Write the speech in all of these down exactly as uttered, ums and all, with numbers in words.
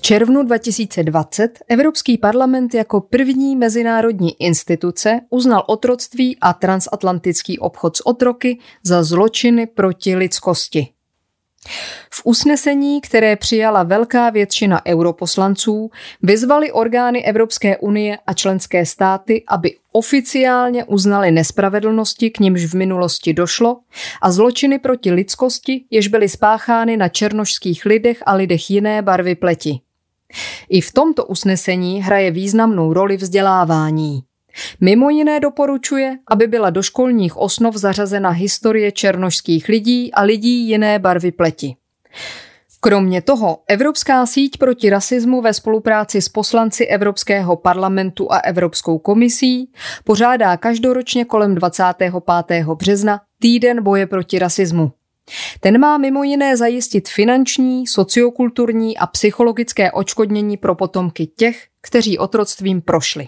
červnu dva tisíce dvacet Evropský parlament jako první mezinárodní instituce uznal otroctví a transatlantický obchod s otroky za zločiny proti lidskosti. V usnesení, které přijala velká většina europoslanců, vyzvali orgány Evropské unie a členské státy, aby oficiálně uznali nespravedlnosti, k nimž v minulosti došlo, a zločiny proti lidskosti, jež byly spáchány na černošských lidech a lidech jiné barvy pleti. I v tomto usnesení hraje významnou roli vzdělávání. Mimo jiné doporučuje, aby byla do školních osnov zařazena historie černošských lidí a lidí jiné barvy pleti. Kromě toho Evropská síť proti rasismu ve spolupráci s poslanci Evropského parlamentu a Evropskou komisí pořádá každoročně kolem dvacátého pátého března Týden boje proti rasismu. Ten má mimo jiné zajistit finanční, sociokulturní a psychologické odškodnění pro potomky těch, kteří otroctvím prošli.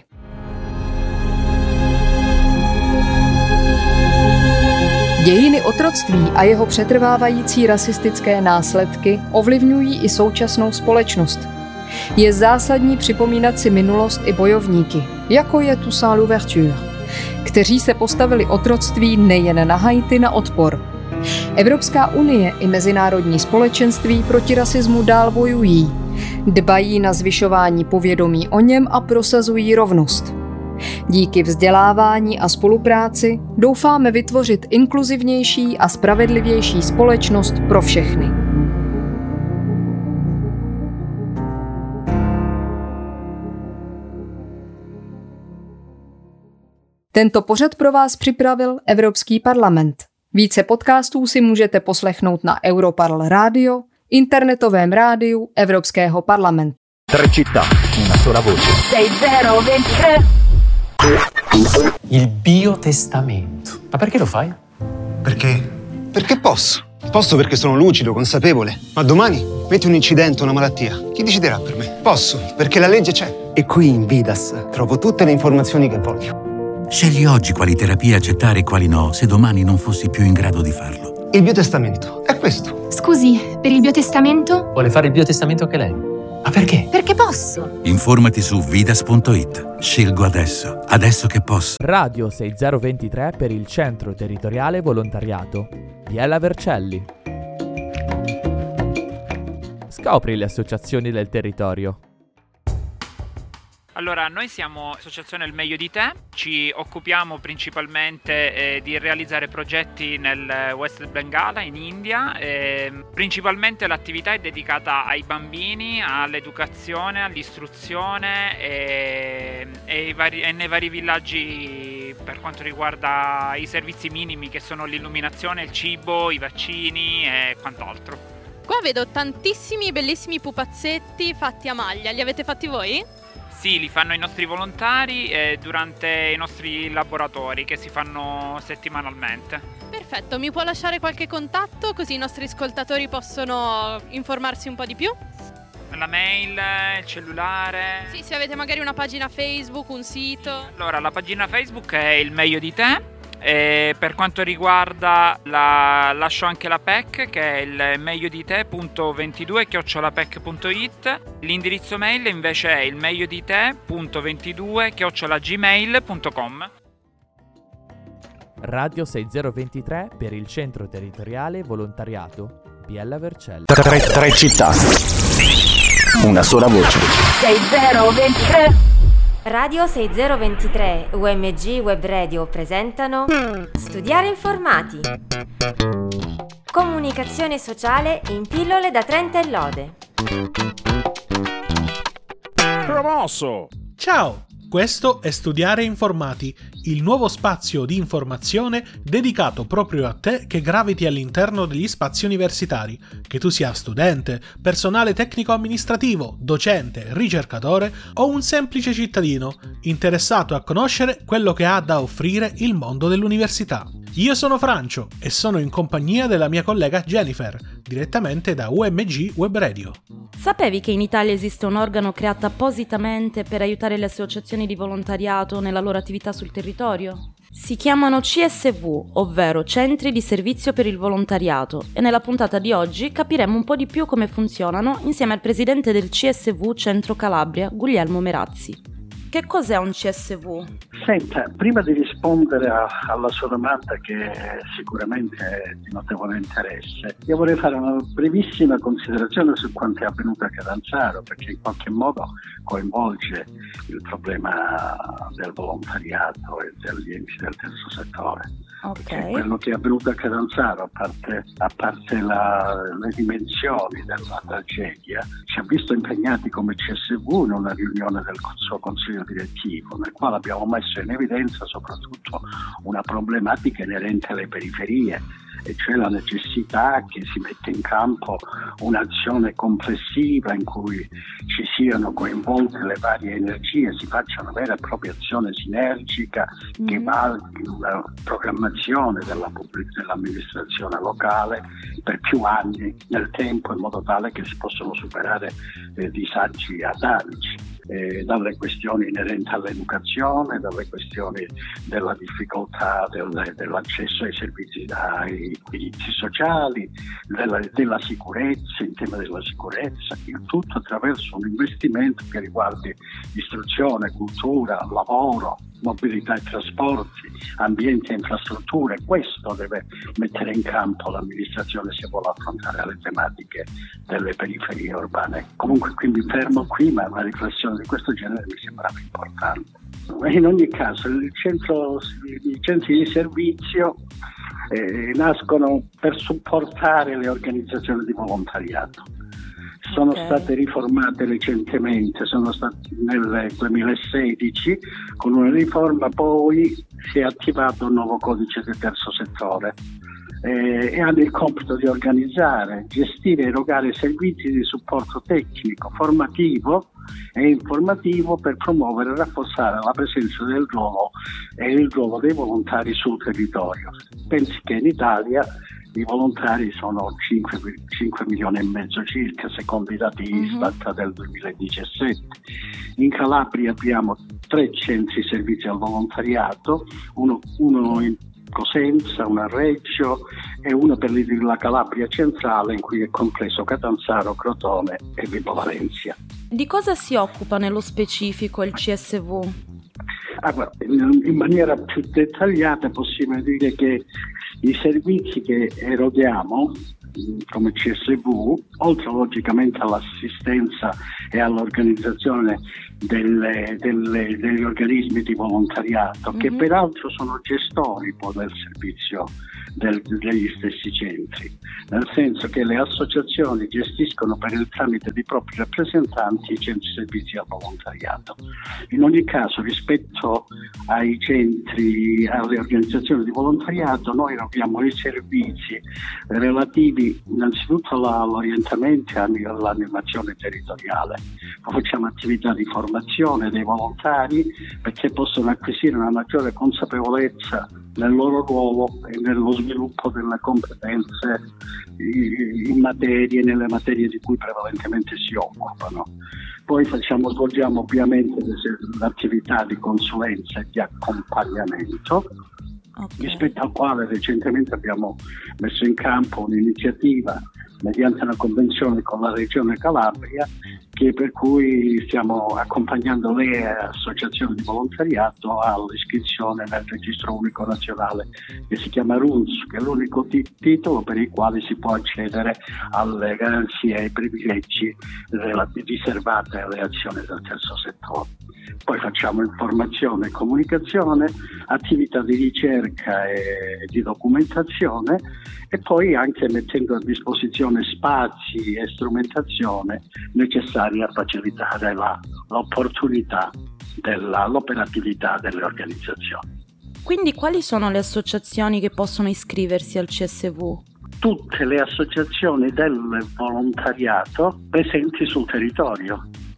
Dějiny otroctví a jeho přetrvávající rasistické následky ovlivňují i současnou společnost. Je zásadní připomínat si minulost i bojovníky, jako je Toussaint Louverture, kteří se postavili otroctví nejen na Haiti na odpor. Evropská unie i mezinárodní společenství proti rasismu dál bojují, dbají na zvyšování povědomí o něm a prosazují rovnost. Díky vzdělávání a spolupráci doufáme vytvořit inkluzivnější a spravedlivější společnost pro všechny. Tento pořad pro vás připravil Evropský parlament. Více podcastů si můžete poslechnout na Europarl Radio, internetovém rádiu Evropského parlamentu. Tre città, una sola voce. sei zero ventitré. Il biotestamento. Ma perché lo fai? Perché? Perché posso. Posso perché sono lucido, consapevole. Ma domani metti un incidente, una malattia. Chi deciderà per me? Posso, perché la legge c'è. E qui in Vidas trovo tutte le informazioni che voglio. Scegli oggi quali terapie accettare e quali no, se domani non fossi più in grado di farlo. Il biotestamento è questo. Scusi, per il biotestamento? Vuole fare il biotestamento anche lei? Ma perché? Perché posso. Informati su vidas punto it. Scelgo adesso, adesso che posso. Radio sei zero ventitré per il Centro Territoriale Volontariato. Biella Vercelli. Scopri le associazioni del territorio. Allora, noi siamo Associazione Il Meglio di Te, ci occupiamo principalmente eh, di realizzare progetti nel West Bengala, in India. Eh, principalmente l'attività è dedicata ai bambini, all'educazione, all'istruzione e, e, i vari, e nei vari villaggi per quanto riguarda i servizi minimi che sono l'illuminazione, il cibo, i vaccini e quant'altro. Qua vedo tantissimi bellissimi pupazzetti fatti a maglia, li avete fatti voi? Sì, li fanno i nostri volontari eh, durante i nostri laboratori che si fanno settimanalmente. Perfetto, mi può lasciare qualche contatto così i nostri ascoltatori possono informarsi un po' di più? La mail, il cellulare. Sì, se avete magari una pagina Facebook, un sito. Allora, la pagina Facebook è Il Meglio di Te. E per quanto riguarda la lascio anche la P E C, che è il meglio di te punto ventidue chiocciola pec punto it. L'indirizzo mail invece è il meglio di te punto ventidue chiocciola gmail punto com. Radio sei zero ventitré per il Centro Territoriale Volontariato Biella Vercelli. Tre, tre città, una sola voce. sei zero ventitré. Radio sei zero ventitré U M G Web Radio presentano Studiare Informati. Comunicazione sociale in pillole da Trento e Lode. Promosso! Ciao! Questo è Studiare Informati, il nuovo spazio di informazione dedicato proprio a te che graviti all'interno degli spazi universitari, che tu sia studente, personale tecnico-amministrativo, docente, ricercatore o un semplice cittadino interessato a conoscere quello che ha da offrire il mondo dell'università. Io sono Francio e sono in compagnia della mia collega Jennifer, direttamente da U M G Web Radio. Sapevi che in Italia esiste un organo creato appositamente per aiutare le associazioni di volontariato nella loro attività sul territorio? Si chiamano C S V, ovvero Centri di Servizio per il Volontariato, e nella puntata di oggi capiremo un po' di più come funzionano insieme al presidente del C S V Centro Calabria, Guglielmo Merazzi. Che cos'è un C S V? Senta, prima di rispondere a, alla sua domanda, che sicuramente è di notevole interesse, io vorrei fare una brevissima considerazione su quanto è avvenuto a Catanzaro, perché in qualche modo coinvolge il problema del volontariato e degli enti del terzo settore. Okay. Quello che è avvenuto a Catanzaro, a parte, a parte la, le dimensioni della tragedia, ci ha visto impegnati come C S V in una riunione del suo consiglio direttivo, nel quale abbiamo messo in evidenza soprattutto una problematica inerente alle periferie, e cioè la necessità che si metta in campo un'azione complessiva in cui ci siano coinvolte le varie energie, si faccia una vera e propria azione sinergica mm. che valga una programmazione della pubblic- dell'amministrazione locale per più anni nel tempo, in modo tale che si possano superare eh, disagi atavici. Eh, dalle questioni inerenti all'educazione, dalle questioni della difficoltà del, dell'accesso ai servizi, ai diritti sociali, della, della sicurezza, in tema della sicurezza, il tutto attraverso un investimento che riguardi istruzione, cultura, lavoro, mobilità e trasporti, ambiente e infrastrutture. Questo deve mettere in campo l'amministrazione se vuole affrontare le tematiche delle periferie urbane. Comunque qui mi fermo qui, ma una riflessione di questo genere mi sembrava importante. In ogni caso il centro, i centri di servizio eh, nascono per supportare le organizzazioni di volontariato. Sono okay. state riformate recentemente, sono state nel duemilasedici, con una riforma poi si è attivato un nuovo codice del terzo settore eh, e hanno il compito di organizzare, gestire e erogare servizi di supporto tecnico, formativo e informativo per promuovere e rafforzare la presenza del ruolo e il ruolo dei volontari sul territorio. Pensi che in Italia i volontari sono cinque milioni e mezzo circa, secondo i dati Istat uh-huh. del duemiladiciassette. In Calabria abbiamo tre centri servizi al volontariato, uno, uno in Cosenza, uno a Reggio e uno per la Calabria centrale, in cui è compreso Catanzaro, Crotone e Vibo Valentia. Di cosa si occupa nello specifico il C S V? Ah, guarda, in, in maniera più dettagliata possiamo dire che i servizi che eroghiamo come C S V, oltre logicamente all'assistenza e all'organizzazione delle, delle, degli organismi di volontariato, mm-hmm. che peraltro sono gestori poi del servizio del, degli stessi centri, nel senso che le associazioni gestiscono per il tramite di propri rappresentanti i centri servizi al volontariato. In ogni caso, rispetto ai centri, alle organizzazioni di volontariato, noi eroghiamo i servizi relativi innanzitutto all'orientamento e all'animazione territoriale. Facciamo attività di formazione dei volontari perché possono acquisire una maggiore consapevolezza nel loro ruolo e nello sviluppo delle competenze in materie, nelle materie di cui prevalentemente si occupano. Poi facciamo, svolgiamo ovviamente l'attività di consulenza e di accompagnamento, okay. rispetto al quale recentemente abbiamo messo in campo un'iniziativa mediante una convenzione con la Regione Calabria, che per cui stiamo accompagnando le associazioni di volontariato all'iscrizione nel registro unico nazionale che si chiama R U N S, che è l'unico t- titolo per il quale si può accedere alle garanzie e ai privilegi riservate alle azioni del terzo settore. Poi facciamo informazione e comunicazione, attività di ricerca e di documentazione, e poi anche mettendo a disposizione spazi e strumentazione necessari a facilitare la, l'opportunità della, l'operatività delle organizzazioni. Quindi quali sono le associazioni che possono iscriversi al C S V? Tutte le associazioni del volontariato presenti sul territorio.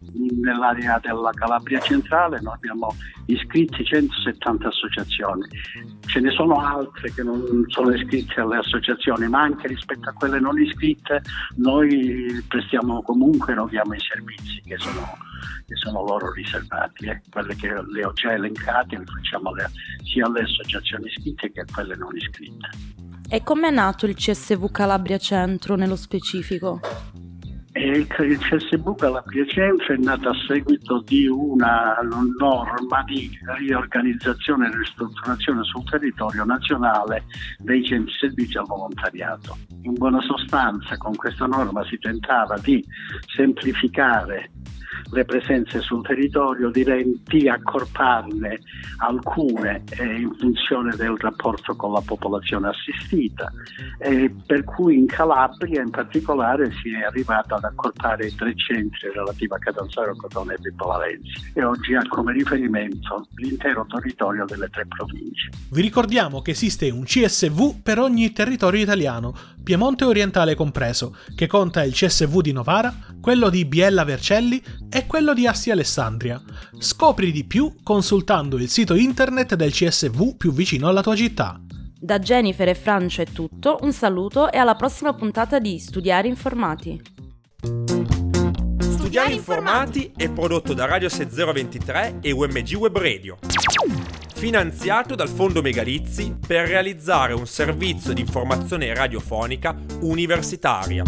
nell'area della Calabria centrale noi abbiamo iscritti centosettanta associazioni. Ce ne sono altre che non sono iscritte alle associazioni, ma anche rispetto a quelle non iscritte noi prestiamo comunque, eroghiamo i servizi che sono, che sono loro riservati. Eh. Quelle che le ho già elencate le facciamo le, sia alle associazioni iscritte che a quelle non iscritte. E com'è nato il C S V Calabria Centro nello specifico? Il C S V Calabria Centro è nato a seguito di una norma di riorganizzazione e ristrutturazione sul territorio nazionale dei centri servizi al volontariato. In buona sostanza, con questa norma si tentava di semplificare le presenze sul territorio, di, di accorparne alcune eh, in funzione del rapporto con la popolazione assistita, eh, per cui in Calabria in particolare si è arrivato ad accorpare i tre centri relativi a Catanzaro, Crotone e Vibo Valentia, e oggi ha come riferimento l'intero territorio delle tre province. Vi ricordiamo che esiste un C S V per ogni territorio italiano, Piemonte orientale compreso, che conta il C S V di Novara, quello di Biella Vercelli e quello di Asti Alessandria. Scopri di più consultando il sito internet del C S V più vicino alla tua città. Da Jennifer e Francia è tutto, un saluto e alla prossima puntata di Studiare Informati. Studiare Informati è prodotto da Radio sessanta ventitré e U M G Web Radio. Finanziato dal Fondo Megalizzi per realizzare un servizio di informazione radiofonica universitaria.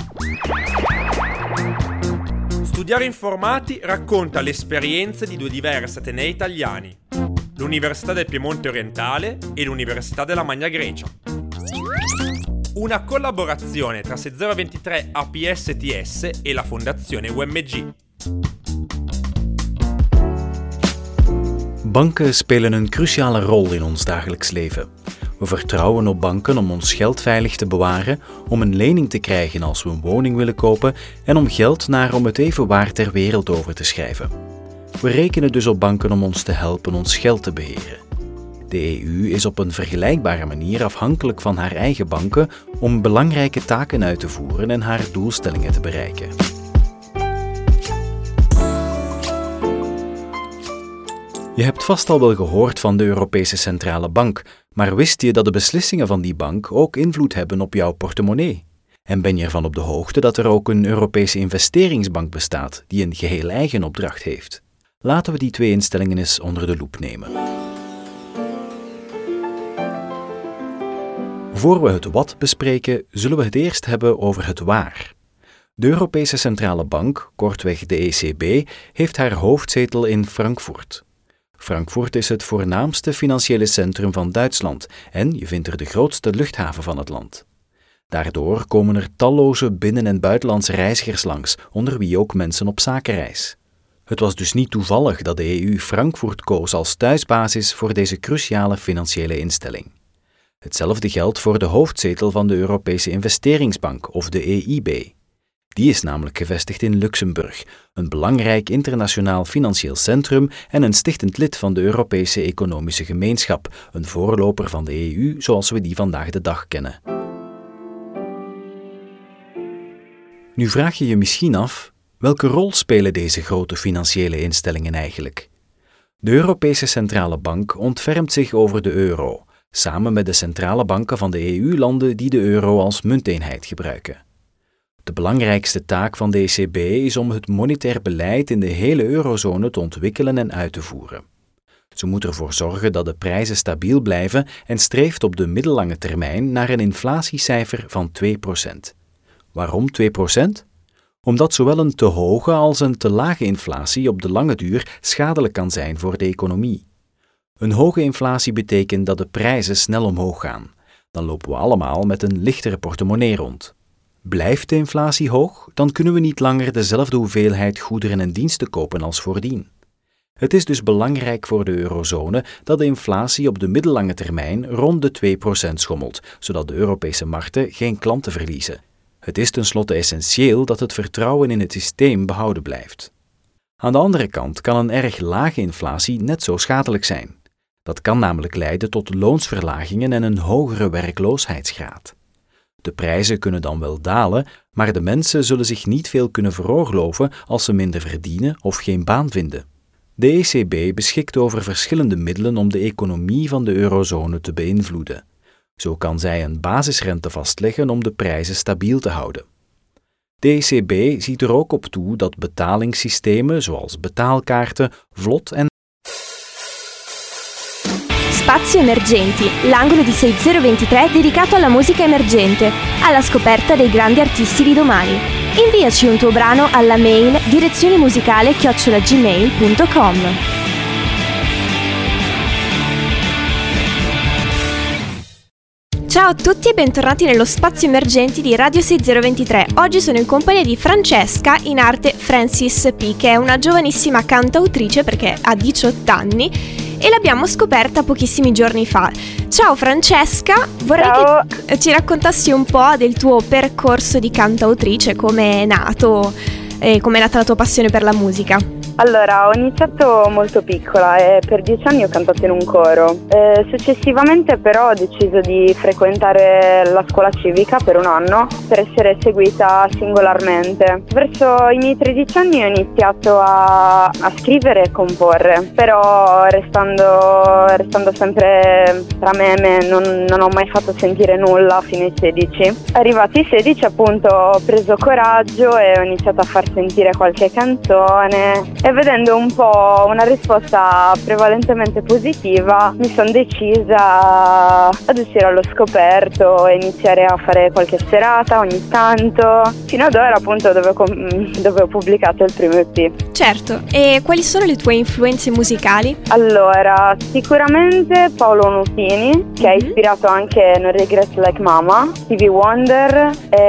Studiare Informati racconta le esperienze di due diversi atenei italiani, l'Università del Piemonte Orientale e l'Università della Magna Grecia. Una collaborazione tra sessanta ventitré A P S T S e la Fondazione U M G. Banken spelen een cruciale rol in ons dagelijks leven. We vertrouwen op banken om ons geld veilig te bewaren, om een lening te krijgen als we een woning willen kopen en om geld naar om het even waar ter wereld over te schrijven. We rekenen dus op banken om ons te helpen ons geld te beheren. De E U is op een vergelijkbare manier afhankelijk van haar eigen banken om belangrijke taken uit te voeren en haar doelstellingen te bereiken. Je hebt vast al wel gehoord van de Europese Centrale Bank, maar wist je dat de beslissingen van die bank ook invloed hebben op jouw portemonnee? En ben je ervan op de hoogte dat er ook een Europese investeringsbank bestaat die een geheel eigen opdracht heeft? Laten we die twee instellingen eens onder de loep nemen. Voor we het wat bespreken, zullen we het eerst hebben over het waar. De Europese Centrale Bank, kortweg de E C B, heeft haar hoofdzetel in Frankfurt. Frankfurt is het voornaamste financiële centrum van Duitsland en je vindt er de grootste luchthaven van het land. Daardoor komen er talloze binnen- en buitenlandse reizigers langs, onder wie ook mensen op zakenreis. Het was dus niet toevallig dat de E U Frankfurt koos als thuisbasis voor deze cruciale financiële instelling. Hetzelfde geldt voor de hoofdzetel van de Europese Investeringsbank, of de E I B. Die is namelijk gevestigd in Luxemburg, een belangrijk internationaal financieel centrum en een stichtend lid van de Europese Economische Gemeenschap, een voorloper van de E U zoals we die vandaag de dag kennen. Nu vraag je je misschien af, welke rol spelen deze grote financiële instellingen eigenlijk? De Europese Centrale Bank ontfermt zich over de euro, samen met de centrale banken van de E U-landen die de euro als munteenheid gebruiken. De belangrijkste taak van de E C B is om het monetair beleid in de hele eurozone te ontwikkelen en uit te voeren. Ze moet ervoor zorgen dat de prijzen stabiel blijven en streeft op de middellange termijn naar een inflatiecijfer van twee procent. Waarom twee procent? Omdat zowel een te hoge als een te lage inflatie op de lange duur schadelijk kan zijn voor de economie. Een hoge inflatie betekent dat de prijzen snel omhoog gaan. Dan lopen we allemaal met een lichtere portemonnee rond. Blijft de inflatie hoog, dan kunnen we niet langer dezelfde hoeveelheid goederen en diensten kopen als voordien. Het is dus belangrijk voor de eurozone dat de inflatie op de middellange termijn rond de twee procent schommelt, zodat de Europese markten geen klanten verliezen. Het is tenslotte essentieel dat het vertrouwen in het systeem behouden blijft. Aan de andere kant kan een erg lage inflatie net zo schadelijk zijn. Dat kan namelijk leiden tot loonsverlagingen en een hogere werkloosheidsgraad. De prijzen kunnen dan wel dalen, maar de mensen zullen zich niet veel kunnen veroorloven als ze minder verdienen of geen baan vinden. De E C B beschikt over verschillende middelen om de economie van de eurozone te beïnvloeden. Zo kan zij een basisrente vastleggen om de prijzen stabiel te houden. De E C B ziet er ook op toe dat betalingssystemen zoals betaalkaarten vlot en Spazio Emergenti, l'angolo di sei zero due tre dedicato alla musica emergente, alla scoperta dei grandi artisti di domani. Inviaci un tuo brano alla mail direzionemusicale chiocciola gmail punto com. Ciao a tutti e bentornati nello Spazio Emergenti di Radio sei zero due tre. Oggi sono in compagnia di Francesca, in arte Francis P, che è una giovanissima cantautrice perché ha diciotto anni e l'abbiamo scoperta pochissimi giorni fa. Ciao Francesca, vorrei Ciao. che ci raccontassi un po' del tuo percorso di cantautrice, come è nato e come è nata la tua passione per la musica. Allora, ho iniziato molto piccola e per dieci anni ho cantato in un coro. Eh, successivamente però ho deciso di frequentare la scuola civica per un anno per essere seguita singolarmente. Verso i miei tredici anni ho iniziato a, a scrivere e comporre, però restando, restando sempre tra me e me non, non ho mai fatto sentire nulla fino ai sedici. Arrivati ai sedici appunto ho preso coraggio e ho iniziato a far sentire qualche canzone. E vedendo un po' una risposta prevalentemente positiva mi sono decisa ad uscire allo scoperto e iniziare a fare qualche serata ogni tanto, fino ad ora appunto dove, dove ho pubblicato il primo E P. Certo, e quali sono le tue influenze musicali? Allora, sicuramente Paolo Nutini, che ha ispirato anche No Regrets Like Mama, Stevie Wonder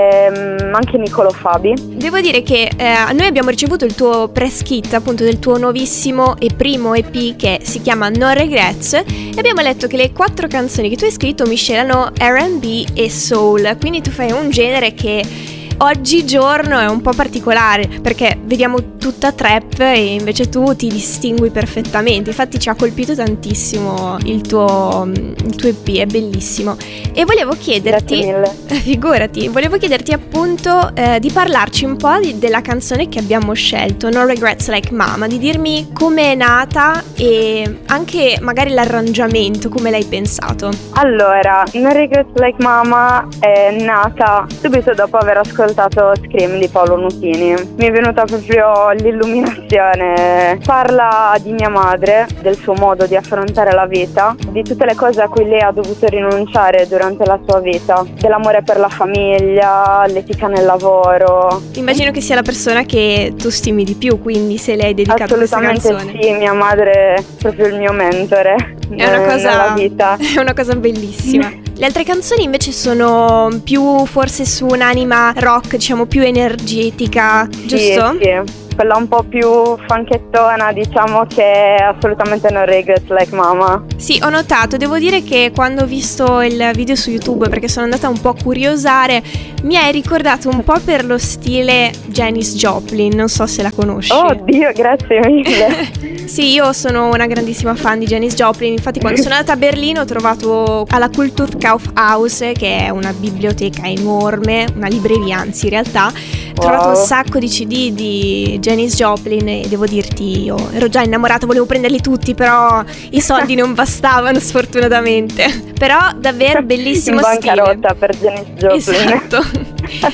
e anche Niccolò Fabi. Devo dire che eh, noi abbiamo ricevuto il tuo press kit appunto del tuo nuovissimo e primo E P che si chiama No Regrets e abbiamo letto che le quattro canzoni che tu hai scritto miscelano R and B e soul, quindi tu fai un genere che oggigiorno è un po' particolare perché vediamo tutta trap e invece tu ti distingui perfettamente. Infatti ci ha colpito tantissimo il tuo, il tuo E P, è bellissimo. E volevo chiederti, figurati, volevo chiederti appunto eh, di parlarci un po' di, della canzone che abbiamo scelto, No Regrets Like Mama, di dirmi come è nata e anche magari l'arrangiamento, come l'hai pensato. Allora, No Regrets Like Mama è nata subito dopo aver ascoltato Scream di Paolo Nutini. Mi è venuta proprio l'illuminazione. Parla di mia madre, del suo modo di affrontare la vita, di tutte le cose a cui lei ha dovuto rinunciare durante la sua vita, dell'amore per la famiglia, l'etica nel lavoro. Immagino che sia la persona che tu stimi di più, quindi se le hai dedicato questa canzone. Assolutamente sì, mia madre è proprio il mio mentore è una cosa, nella vita. È una cosa bellissima. Le altre canzoni invece sono più forse su un'anima rock, diciamo più energetica, giusto? Sì, sì. Quella un po' più funkettona, diciamo che è assolutamente No Regrets Like Mama. Sì, ho notato, devo dire che quando ho visto il video su YouTube, perché sono andata un po' a curiosare, mi hai ricordato un po' per lo stile Janis Joplin, non so se la conosci. Oh Dio, grazie mille. Sì, io sono una grandissima fan di Janis Joplin, infatti quando sono andata a Berlino ho trovato alla Kulturkaufhaus, che è una biblioteca enorme, una libreria anzi in realtà, ho wow. trovato un sacco di C D di Janis Joplin e devo dirti io ero già innamorata, volevo prenderli tutti però i soldi non bastavano sfortunatamente, però davvero bellissimo in stile. bancarotta per Janis Joplin. Esatto.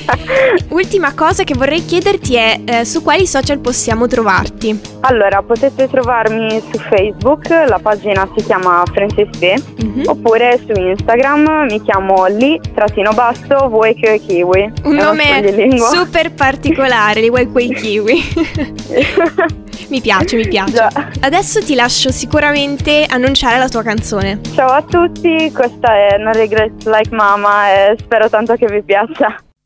Ultima cosa che vorrei chiederti è eh, su quali social possiamo trovarti? Allora, potete trovarmi su Facebook, la pagina si chiama Francis P, mm-hmm. oppure su Instagram mi chiamo li trattino basso vuoi che kiwi. Un nome super particolare, li vuoi quei kiwi. Mi piace, mi piace. Già. Adesso ti lascio sicuramente annunciare la tua canzone. Ciao a tutti, questa è No Regrets Like Mama e spero tanto che vi piaccia.